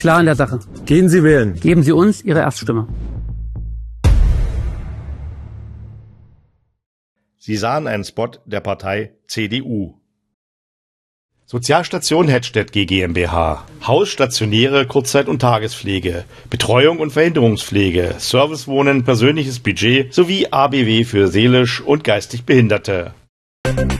Klar in der Sache. Gehen Sie wählen. Geben Sie uns Ihre Erststimme. Sie sahen einen Spot der Partei CDU. Sozialstation Hettstedt GmbH. Haus, stationäre Kurzzeit- und Tagespflege, Betreuung und Verhinderungspflege, Servicewohnen, persönliches Budget sowie ABW für seelisch und geistig Behinderte.